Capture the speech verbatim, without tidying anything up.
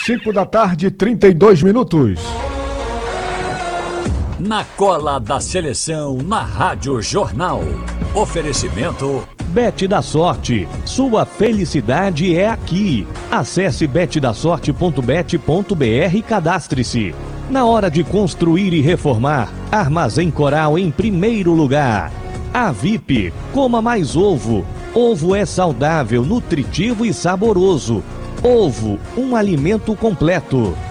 cinco da tarde, trinta e dois minutos. Na cola da seleção, na Rádio Jornal. Oferecimento Bet da Sorte. Sua felicidade é aqui. Acesse bet da sorte ponto bet ponto br e cadastre-se. Na hora de construir e reformar, Armazém Coral em primeiro lugar. A V I P, coma mais ovo. Ovo é saudável, nutritivo e saboroso. Ovo, um alimento completo.